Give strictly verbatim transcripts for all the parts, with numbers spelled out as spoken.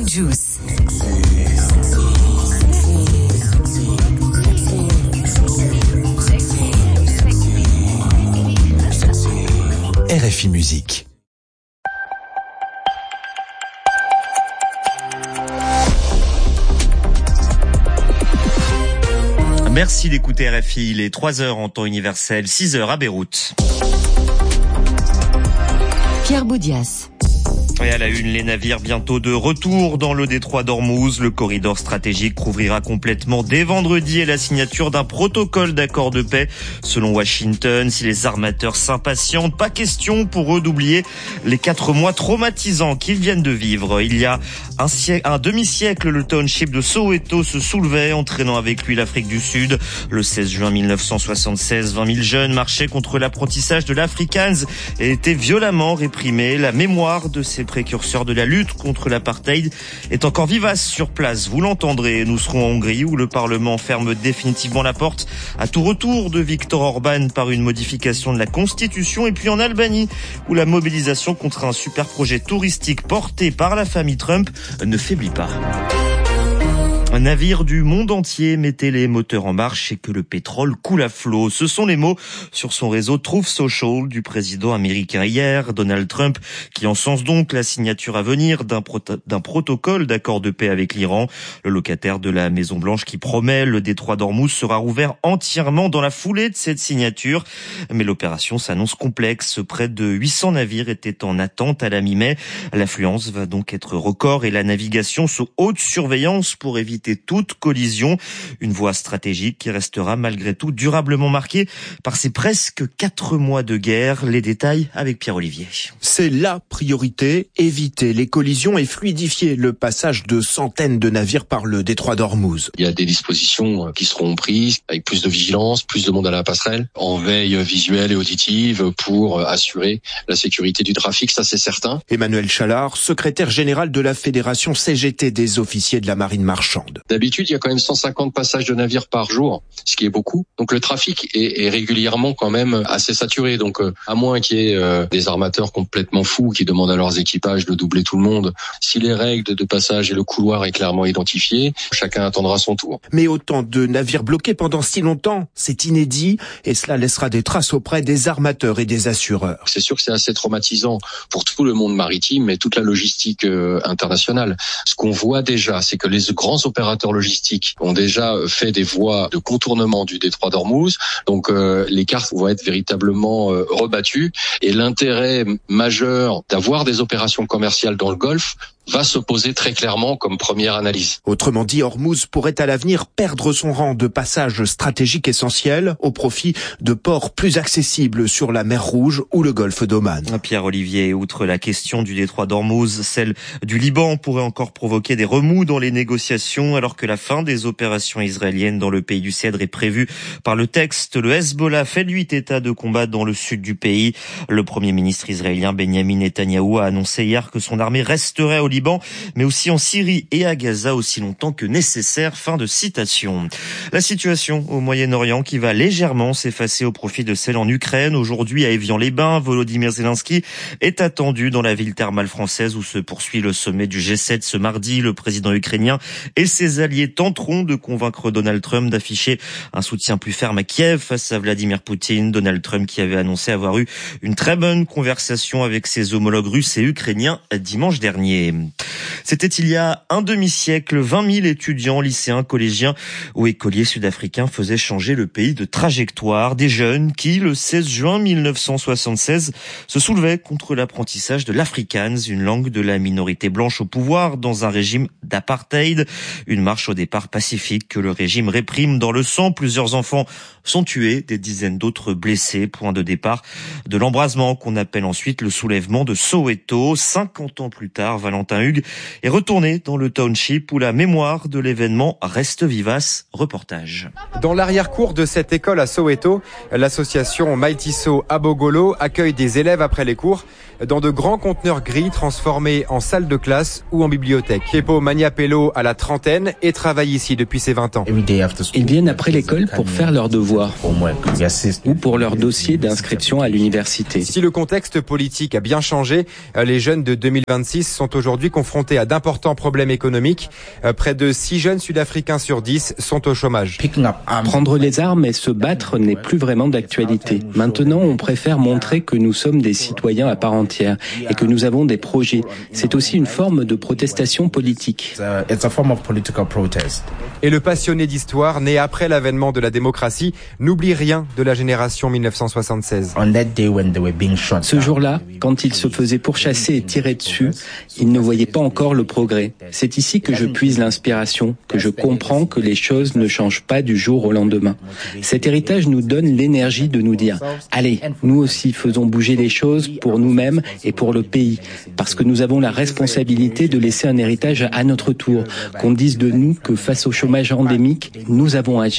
Juice. R F I Musique. Merci d'écouter R F I, il est trois heures en temps universel, six heures à Beyrouth. Pierre Boudias. Et à la une, les navires bientôt de retour dans le détroit d'Ormuz. Le corridor stratégique rouvrira complètement dès vendredi et la signature d'un protocole d'accord de paix. Selon Washington, si les armateurs s'impatientent, pas question pour eux d'oublier les quatre mois traumatisants qu'ils viennent de vivre. Il y a un, siècle, un demi-siècle, le township de Soweto se soulevait, entraînant avec lui l'Afrique du Sud. Le seize juin mille neuf cent soixante-seize, vingt mille jeunes marchaient contre l'apprentissage de l'Afrikaans et étaient violemment réprimés. La mémoire de ces précurseur de la lutte contre l'apartheid est encore vivace sur place. Vous l'entendrez, nous serons en Hongrie où le Parlement ferme définitivement la porte à tout retour de Viktor Orban par une modification de la Constitution, et puis en Albanie où la mobilisation contre un super projet touristique porté par la famille Trump ne faiblit pas. Un navire du monde entier mettait les moteurs en marche et que le pétrole coule à flot. Ce sont les mots sur son réseau Truth Social du président américain hier, Donald Trump, qui encense donc la signature à venir d'un, proto- d'un protocole d'accord de paix avec l'Iran. Le locataire de la Maison Blanche qui promet le détroit d'Ormuz sera rouvert entièrement dans la foulée de cette signature. Mais l'opération s'annonce complexe. Près de huit cents navires étaient en attente à la mi-mai. L'affluence va donc être record et la navigation sous haute surveillance pour éviter toute collision. Une voie stratégique qui restera malgré tout durablement marquée par ces presque quatre mois de guerre. Les détails avec Pierre Olivier. C'est la priorité, éviter les collisions et fluidifier le passage de centaines de navires par le détroit d'Ormuz. Il y a des dispositions qui seront prises avec plus de vigilance, plus de monde à la passerelle, en veille visuelle et auditive pour assurer la sécurité du trafic, ça c'est certain. Emmanuel Chalard, secrétaire général de la Fédération C G T des officiers de la marine marchande. D'habitude, il y a quand même cent cinquante passages de navires par jour, ce qui est beaucoup. Donc le trafic est, est régulièrement quand même assez saturé. Donc euh, à moins qu'il y ait euh, des armateurs complètement fous qui demandent à leurs équipages de doubler tout le monde, si les règles de passage et le couloir est clairement identifié, chacun attendra son tour. Mais autant de navires bloqués pendant si longtemps, c'est inédit et cela laissera des traces auprès des armateurs et des assureurs. C'est sûr que c'est assez traumatisant pour tout le monde maritime et toute la logistique euh, internationale. Ce qu'on voit déjà, c'est que les grands opérateurs opérateurs logistiques ont déjà fait des voies de contournement du détroit d'Ormuz. Donc euh, les cartes vont être véritablement euh, rebattues et l'intérêt majeur d'avoir des opérations commerciales dans le Golfe va se poser très clairement comme première analyse. Autrement dit, Ormuz pourrait à l'avenir perdre son rang de passage stratégique essentiel au profit de ports plus accessibles sur la mer Rouge ou le golfe d'Oman. Pierre Olivier, outre la question du détroit d'Ormuz, celle du Liban pourrait encore provoquer des remous dans les négociations alors que la fin des opérations israéliennes dans le pays du Cèdre est prévue par le texte. Le Hezbollah fait lui état de combat dans le sud du pays. Le premier ministre israélien Benjamin Netanyahou a annoncé hier que son armée resterait au Liban, mais aussi en Syrie et à Gaza aussi longtemps que nécessaire. Fin de citation. La situation au Moyen-Orient qui va légèrement s'effacer au profit de celle en Ukraine. Aujourd'hui à Évian-les-Bains, Volodymyr Zelensky est attendu dans la ville thermale française où se poursuit le sommet du G sept ce mardi. Le président ukrainien et ses alliés tenteront de convaincre Donald Trump d'afficher un soutien plus ferme à Kiev face à Vladimir Poutine. Donald Trump qui avait annoncé avoir eu une très bonne conversation avec ses homologues russes et ukrainiens dimanche dernier. C'était il y a un demi-siècle, vingt mille étudiants, lycéens, collégiens ou écoliers sud-africains faisaient changer le pays de trajectoire. Des jeunes qui, le seize juin mille neuf cent soixante-seize, se soulevaient contre l'apprentissage de l'Afrikaans, une langue de la minorité blanche au pouvoir dans un régime d'apartheid. Une marche au départ pacifique que le régime réprime dans le sang. Plusieurs enfants sont tués, des dizaines d'autres blessés. Point de départ de l'embrasement qu'on appelle ensuite le soulèvement de Soweto. cinquante ans plus tard, Valentin Hugues est retourné dans le township où la mémoire de l'événement reste vivace. Reportage. Dans l'arrière-cour de cette école à Soweto, l'association Maitiso Abogolo accueille des élèves après les cours dans de grands conteneurs gris transformés en salle de classe ou en bibliothèque. Kepo Maniapelo a la trentaine et travaille ici depuis ses vingt ans. Ils viennent après l'école pour faire leurs devoirs. devoirs ou pour leur dossier d'inscription à l'université. Si le contexte politique a bien changé, les jeunes de deux mille vingt-six sont aujourd'hui confrontés à d'importants problèmes économiques. Près de six jeunes sud-africains sur dix sont au chômage. Prendre les armes et se battre n'est plus vraiment d'actualité. Maintenant, on préfère montrer que nous sommes des citoyens à part entière et que nous avons des projets. C'est aussi une forme de protestation politique. Et le passionné d'histoire, né après l'avènement de la démocratie, n'oublie rien de la génération mille neuf cent soixante-seize. Ce jour-là, quand ils se faisaient pourchasser et tirer dessus, ils ne voyaient pas encore le progrès. C'est ici que je puise l'inspiration, que je comprends que les choses ne changent pas du jour au lendemain. Cet héritage nous donne l'énergie de nous dire « Allez, nous aussi faisons bouger les choses pour nous-mêmes et pour le pays, parce que nous avons la responsabilité de laisser un héritage à notre tour, qu'on dise de nous que face au chômage endémique, nous avons agi. »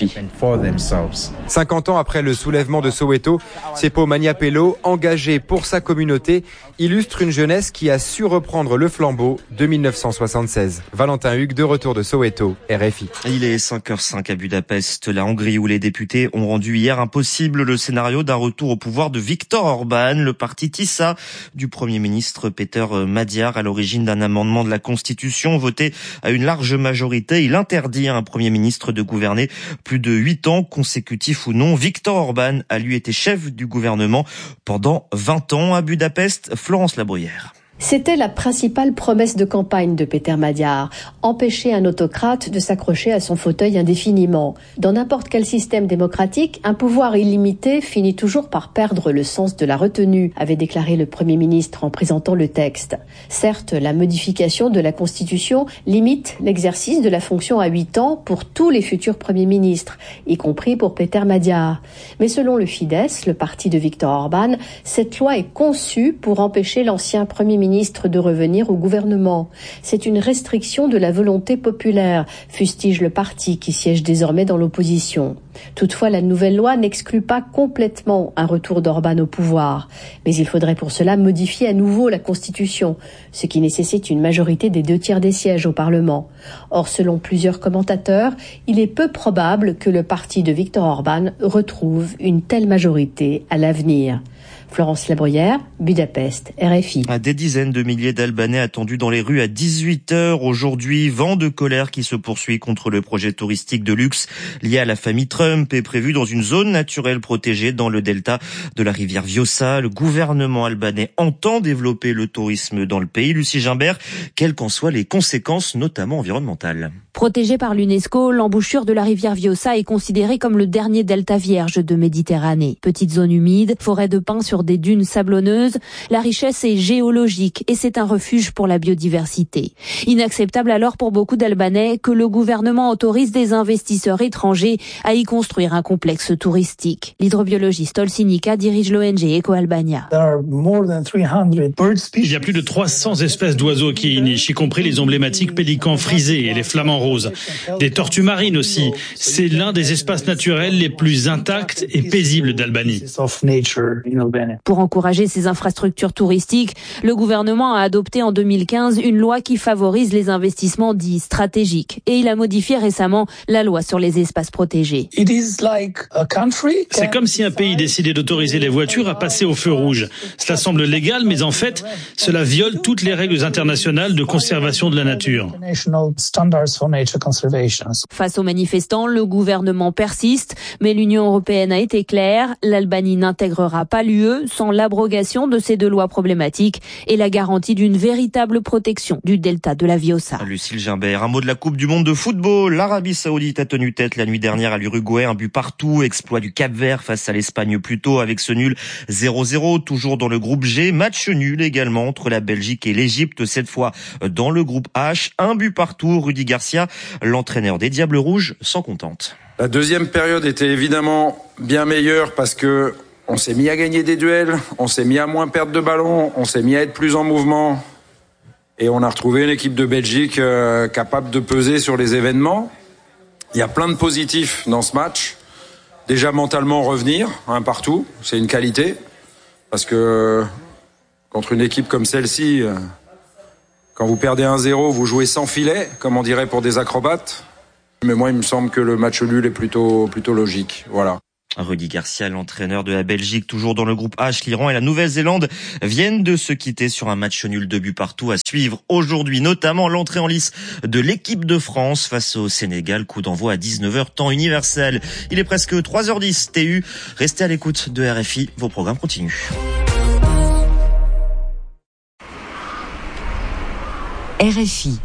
cinquante ans après le soulèvement de Soweto, Seppo Maniapelo, engagé pour sa communauté, illustre une jeunesse qui a su reprendre le flambeau de mille neuf cent soixante-seize. Valentin Hugues, de retour de Soweto, R F I. Il est cinq heures cinq à Budapest, la Hongrie, où les députés ont rendu hier impossible le scénario d'un retour au pouvoir de Viktor Orban, le parti Tisza du Premier ministre Péter Magyar, à l'origine d'un amendement de la Constitution voté à une large majorité. Il interdit à un Premier ministre de gouverner plus de huit ans, consécutifs ou non. Viktor Orban a lui été chef du gouvernement pendant vingt ans à Budapest. Florence Labruyère. C'était la principale promesse de campagne de Péter Magyar, empêcher un autocrate de s'accrocher à son fauteuil indéfiniment. Dans n'importe quel système démocratique, un pouvoir illimité finit toujours par perdre le sens de la retenue, avait déclaré le Premier ministre en présentant le texte. Certes, la modification de la Constitution limite l'exercice de la fonction à huit ans pour tous les futurs premiers ministres, y compris pour Péter Magyar. Mais selon le Fidesz, le parti de Viktor Orban, cette loi est conçue pour empêcher l'ancien Premier ministre ministre de revenir au gouvernement. C'est une restriction de la volonté populaire, fustige le parti qui siège désormais dans l'opposition. Toutefois, la nouvelle loi n'exclut pas complètement un retour d'Orban au pouvoir. Mais il faudrait pour cela modifier à nouveau la Constitution, ce qui nécessite une majorité des deux tiers des sièges au Parlement. Or, selon plusieurs commentateurs, il est peu probable que le parti de Viktor Orban retrouve une telle majorité à l'avenir. Florence Labruyère, Budapest, R F I. Des dizaines de milliers d'Albanais attendus dans les rues à dix-huit heures aujourd'hui. Vent de colère qui se poursuit contre le projet touristique de luxe lié à la famille Trump est prévu dans une zone naturelle protégée dans le delta de la rivière Vjosa. Le gouvernement albanais entend développer le tourisme dans le pays. Lucie Gimbert, quelles qu'en soient les conséquences, notamment environnementales. Protégée par l'UNESCO, l'embouchure de la rivière Vjosa est considérée comme le dernier delta vierge de Méditerranée. Petite zone humide, forêt de pins sur des dunes sablonneuses, la richesse est géologique et c'est un refuge pour la biodiversité. Inacceptable alors pour beaucoup d'Albanais que le gouvernement autorise des investisseurs étrangers à y construire un complexe touristique. L'hydrobiologiste Olsinika dirige l'O N G Eco-Albania. Il y a plus de trois cents espèces d'oiseaux qui y nichent, y compris les emblématiques pélicans frisés et les flamants roses. Des tortues marines aussi. C'est l'un des espaces naturels les plus intacts et paisibles d'Albanie. Pour encourager ces infrastructures touristiques, le gouvernement a adopté en deux mille quinze une loi qui favorise les investissements dits stratégiques. Et il a modifié récemment la loi sur les espaces protégés. C'est comme si un pays décidait d'autoriser les voitures à passer au feu rouge. Cela semble légal, mais en fait, cela viole toutes les règles internationales de conservation de la nature. Face aux manifestants, le gouvernement persiste, mais l'Union européenne a été claire, l'Albanie n'intégrera pas l'U E sans l'abrogation de ces deux lois problématiques et la garantie d'une véritable protection du delta de la Vjosa. Lucille Gimbert, un mot de la Coupe du monde de football. L'Arabie Saoudite a tenu tête la nuit dernière à l'Uruguay, un but partout, exploit du Cap-Vert face à l'Espagne plus tôt avec ce nul zéro zéro, toujours dans le groupe G. Match nul également entre la Belgique et l'Égypte, cette fois dans le groupe H. Un but partout, Rudy Garcia, l'entraîneur des Diables Rouges, s'en contente. La deuxième période était évidemment bien meilleure parce que on s'est mis à gagner des duels, on s'est mis à moins perdre de ballon, on s'est mis à être plus en mouvement et on a retrouvé une équipe de Belgique euh, capable de peser sur les événements. Il y a plein de positifs dans ce match. Déjà mentalement revenir, un partout, c'est une qualité parce que contre une équipe comme celle-ci, euh, quand vous perdez un zéro, vous jouez sans filet, comme on dirait pour des acrobates. Mais moi, il me semble que le match nul est plutôt, plutôt logique. Voilà. Rudy Garcia, l'entraîneur de la Belgique, toujours dans le groupe H, l'Iran et la Nouvelle-Zélande viennent de se quitter sur un match nul de buts partout. À suivre aujourd'hui, notamment l'entrée en lice de l'équipe de France face au Sénégal. Coup d'envoi à dix-neuf heures, temps universel. Il est presque trois heures dix, T U. Restez à l'écoute de R F I, vos programmes continuent. R F I.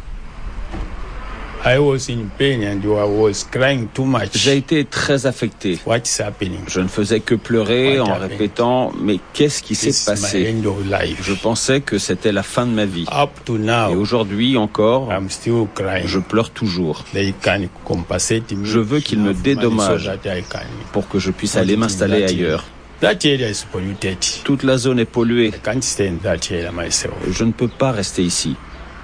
J'ai été très affecté. Je ne faisais que pleurer en répétant « Mais qu'est-ce qui s'est passé ?» Je pensais que c'était la fin de ma vie. Et aujourd'hui encore, je pleure toujours. Je veux qu'il me dédommage pour que je puisse aller m'installer ailleurs. Toute la zone est polluée. Je ne peux pas rester ici.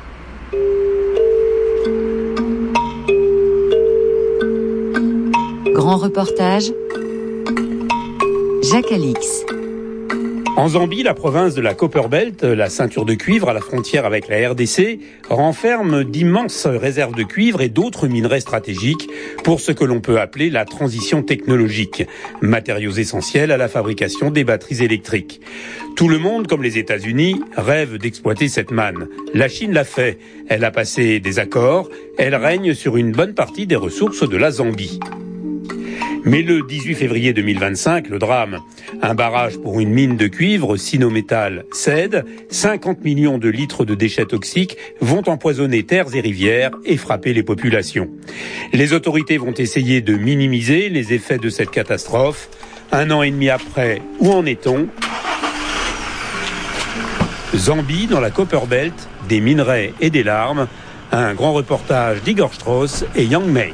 Grand reportage, Jacques Alix. En Zambie, la province de la Copperbelt, la ceinture de cuivre à la frontière avec la R D C, renferme d'immenses réserves de cuivre et d'autres minerais stratégiques pour ce que l'on peut appeler la transition technologique, matériaux essentiels à la fabrication des batteries électriques. Tout le monde, comme les États-Unis, rêve d'exploiter cette manne. La Chine l'a fait. Elle a passé des accords. Elle règne sur une bonne partie des ressources de la Zambie. Mais le dix-huit février deux mille vingt-cinq, le drame. Un barrage pour une mine de cuivre, Sinometal, cède. cinquante millions de litres de déchets toxiques vont empoisonner terres et rivières et frapper les populations. Les autorités vont essayer de minimiser les effets de cette catastrophe. Un an et demi après, où en est-on ? Zambie, dans la Copperbelt, des minerais et des larmes. Un grand reportage d'Igor Strauss et Yang Mei.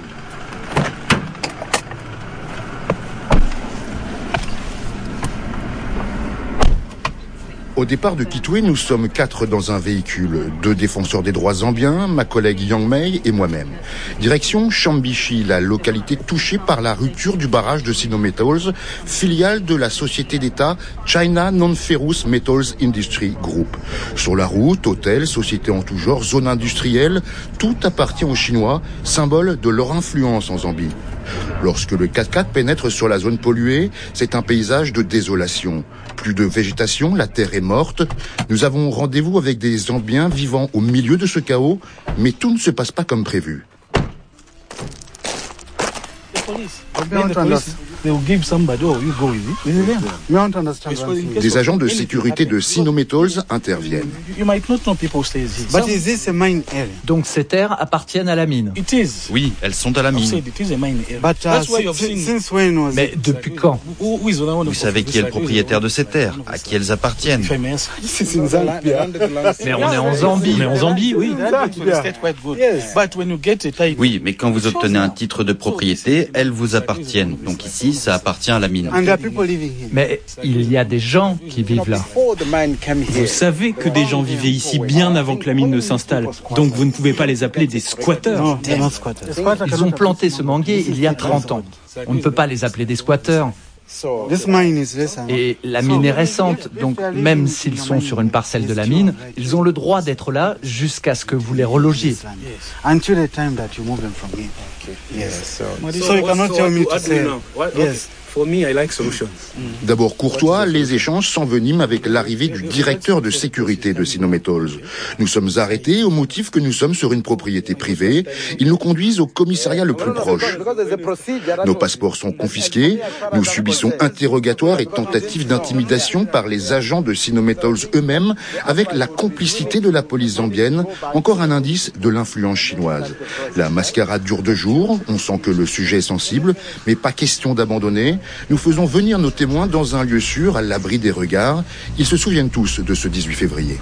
Au départ de Kitwe, nous sommes quatre dans un véhicule, deux défenseurs des droits zambiens, ma collègue Yang Mei et moi-même. Direction Chambishi, la localité touchée par la rupture du barrage de Sinometals, filiale de la société d'État China Non-Ferrous Metals Industry Group. Sur la route, hôtels, sociétés en tout genre, zones industrielles, tout appartient aux Chinois, symbole de leur influence en Zambie. Lorsque le quatre-quatre pénètre sur la zone polluée, c'est un paysage de désolation. Plus de végétation, la terre est morte. Nous avons rendez-vous avec des Zambiens vivant au milieu de ce chaos, mais tout ne se passe pas comme prévu. Des agents de sécurité de Sinometals interviennent. Donc ces terres appartiennent à la mine. Oui, elles sont à la mine. Mais depuis quand? Vous savez qui est le propriétaire de ces terres, à qui elles appartiennent. Mais on est en Zambie. On est en Zambie, oui. Oui, mais quand vous obtenez un titre de propriété, elles vous appartiennent. Donc ici, ça appartient à la mine. Mais il y a des gens qui vivent là. Vous savez que des gens vivaient ici bien avant que la mine ne s'installe. Donc vous ne pouvez pas les appeler des squatteurs. Ils ont planté ce manguier il y a trente ans. On ne peut pas les appeler des squatteurs. Et la mine est récente, donc même s'ils sont sur une parcelle de la mine, ils ont le droit d'être là jusqu'à ce que vous les relogiez. D'abord courtois, les échanges s'enveniment avec l'arrivée du directeur de sécurité de Sinometals. Nous sommes arrêtés au motif que nous sommes sur une propriété privée. Ils nous conduisent au commissariat le plus proche. Nos passeports sont confisqués. Nous subissons interrogatoires et tentatives d'intimidation par les agents de Sinometals eux-mêmes, avec la complicité de la police zambienne, encore un indice de l'influence chinoise. La mascarade dure deux jours. On sent que le sujet est sensible, mais pas question d'abandonner. Nous faisons venir nos témoins dans un lieu sûr, à l'abri des regards. Ils se souviennent tous de ce dix-huit février.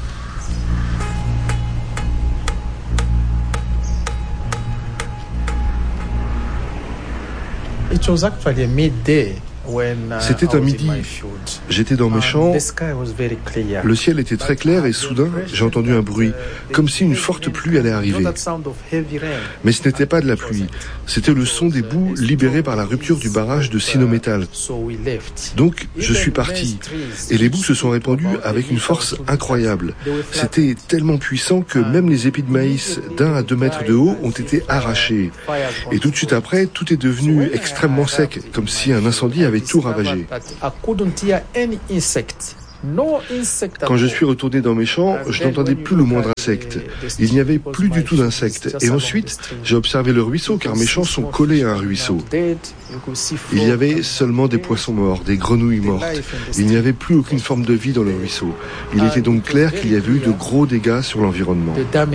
C'était à midi. J'étais dans mes champs. Le ciel était très clair et soudain, j'ai entendu un bruit, comme si une forte pluie allait arriver. Mais ce n'était pas de la pluie. C'était le son des boues libérées par la rupture du barrage de Sinometal. Donc, je suis parti. Et les boues se sont répandues avec une force incroyable. C'était tellement puissant que même les épis de maïs d'un à deux mètres de haut ont été arrachés. Et tout de suite après, tout est devenu extrêmement sec, comme si un incendie avait tout ravagé. Quand je suis retourné dans mes champs, je n'entendais plus le moindre insecte. Il n'y avait plus du tout d'insectes. Et ensuite, j'ai observé le ruisseau, car mes champs sont collés à un ruisseau. Il y avait seulement des poissons morts, des grenouilles mortes. Il n'y avait plus aucune forme de vie dans le ruisseau. Il était donc clair qu'il y avait eu de gros dégâts sur l'environnement.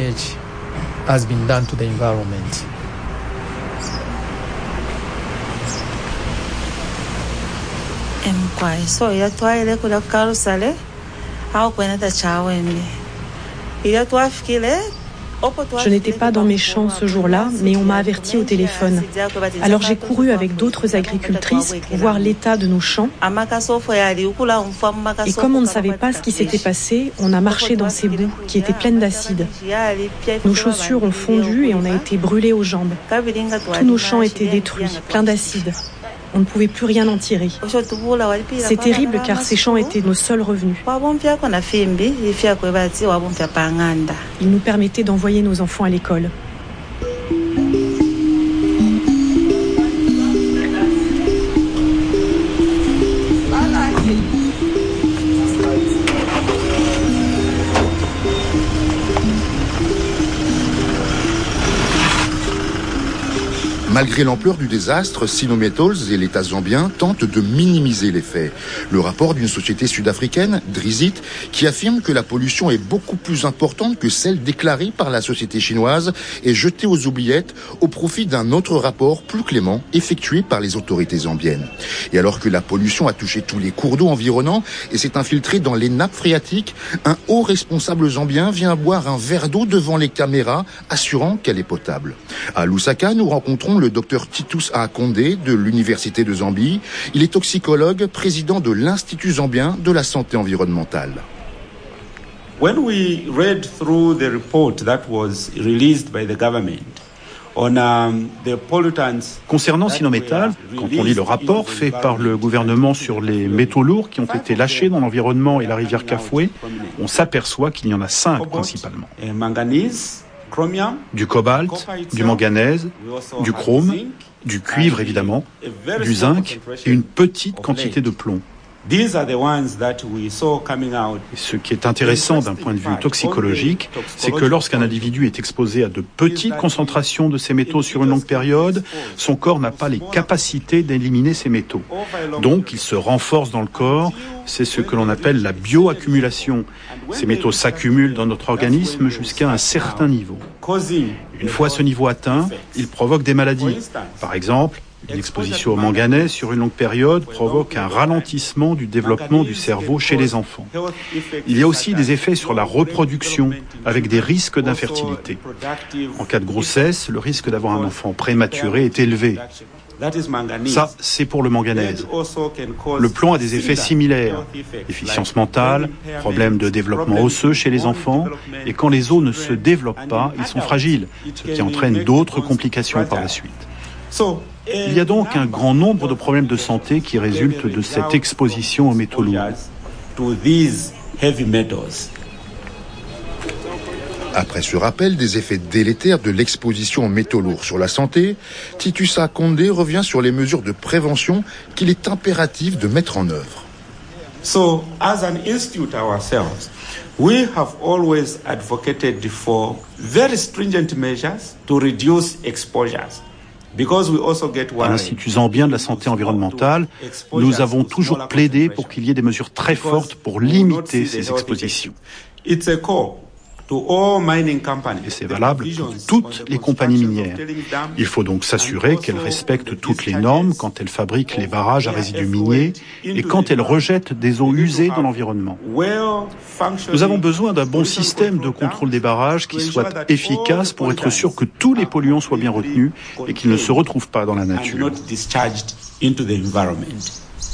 Je n'étais pas dans mes champs ce jour-là, mais on m'a averti au téléphone. Alors j'ai couru avec d'autres agricultrices pour voir l'état de nos champs. Et comme on ne savait pas ce qui s'était passé, on a marché dans ces boues qui étaient pleines d'acide. Nos chaussures ont fondu et on a été brûlés aux jambes. Tous nos champs étaient détruits, pleins d'acide. On ne pouvait plus rien en tirer. C'est terrible car ces champs étaient nos seuls revenus. Ils nous permettaient d'envoyer nos enfants à l'école. Malgré l'ampleur du désastre, Sinometals et l'État zambien tentent de minimiser les faits. Le rapport d'une société sud-africaine, Drizit, qui affirme que la pollution est beaucoup plus importante que celle déclarée par la société chinoise, est jeté aux oubliettes au profit d'un autre rapport plus clément effectué par les autorités zambiennes. Et alors que la pollution a touché tous les cours d'eau environnants et s'est infiltrée dans les nappes phréatiques, un haut responsable zambien vient boire un verre d'eau devant les caméras, assurant qu'elle est potable. À Lusaka, nous rencontrons le docteur Titus Akonde de l'Université de Zambie. Il est toxicologue, président de l'Institut zambien de la santé environnementale. When we read through the report that was released by the government on um, the pollutants. Concernant Sinometal, quand on lit le rapport fait par le gouvernement sur les métaux lourds qui ont été lâchés dans l'environnement et la rivière Kafue, on s'aperçoit qu'il y en a cinq principalement. Du cobalt, du manganèse, du chrome, du cuivre évidemment, du zinc et une petite quantité de plomb. Et ce qui est intéressant d'un point de vue toxicologique, c'est que lorsqu'un individu est exposé à de petites concentrations de ces métaux sur une longue période, son corps n'a pas les capacités d'éliminer ces métaux. Donc, il se renforce dans le corps. C'est ce que l'on appelle la bioaccumulation. Ces métaux s'accumulent dans notre organisme jusqu'à un certain niveau. Une fois ce niveau atteint, ils provoquent des maladies. Par exemple, une exposition au manganèse sur une longue période provoque un ralentissement du développement du cerveau chez les enfants. Il y a aussi des effets sur la reproduction, avec des risques d'infertilité. En cas de grossesse, le risque d'avoir un enfant prématuré est élevé. Ça, c'est pour le manganèse. Le plomb a des effets similaires. Déficience mentale, problème de développement osseux chez les enfants, et quand les os ne se développent pas, ils sont fragiles, ce qui entraîne d'autres complications par la suite. Il y a donc un grand nombre de problèmes de santé qui résultent de cette exposition aux métaux lourds. Après ce rappel des effets délétères de l'exposition aux métaux lourds sur la santé, Titus Akonde revient sur les mesures de prévention qu'il est impératif de mettre en œuvre. So, as an institute ourselves, we have always advocated for very stringent measures to reduce exposures. À l'Institut zambien de la santé environnementale, nous avons toujours plaidé pour qu'il y ait des mesures très fortes pour limiter ces expositions. Et c'est valable pour toutes les compagnies minières. Il faut donc s'assurer qu'elles respectent toutes les normes quand elles fabriquent les barrages à résidus miniers et quand elles rejettent des eaux usées dans l'environnement. Nous avons besoin d'un bon système de contrôle des barrages qui soit efficace pour être sûr que tous les polluants soient bien retenus et qu'ils ne se retrouvent pas dans la nature.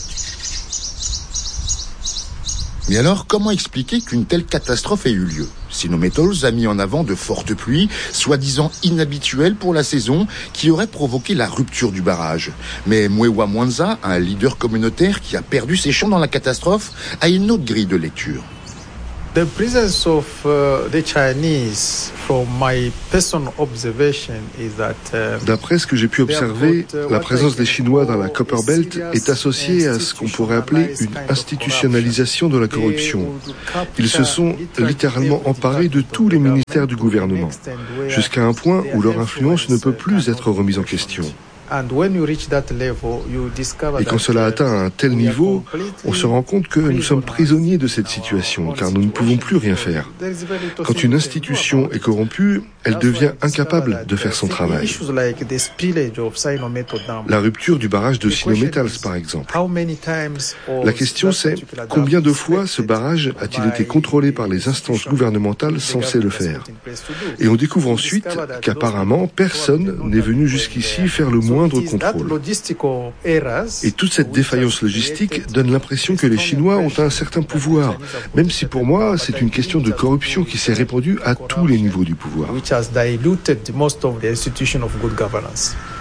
Mais alors, comment expliquer qu'une telle catastrophe ait eu lieu ? Sinometals a mis en avant de fortes pluies, soi-disant inhabituelles pour la saison, qui auraient provoqué la rupture du barrage. Mais Mwewa Mwanza, un leader communautaire qui a perdu ses champs dans la catastrophe, a une autre grille de lecture. The presence of uh, the Chinese, from my personal observation, is that. Uh, D'après ce que j'ai pu observer, la présence des Chinois dans la Copper Belt est associée à ce qu'on pourrait appeler une institutionnalisation de la corruption. Ils se sont littéralement emparés de tous les ministères du gouvernement, jusqu'à un point où leur influence ne peut plus être remise en question. Et quand cela atteint un tel niveau, on se rend compte que nous sommes prisonniers de cette situation, car nous ne pouvons plus rien faire. Quand une institution est corrompue, elle devient incapable de faire son travail. La rupture du barrage de Sinometals, par exemple. La question c'est, combien de fois ce barrage a-t-il été contrôlé par les instances gouvernementales censées le faire ? Et on découvre ensuite qu'apparemment, personne n'est venu jusqu'ici faire le moindre contrôle. Et toute cette défaillance logistique donne l'impression que les Chinois ont un certain pouvoir, même si pour moi, c'est une question de corruption qui s'est répandue à tous les niveaux du pouvoir. Which has diluted most of the institution of good governance.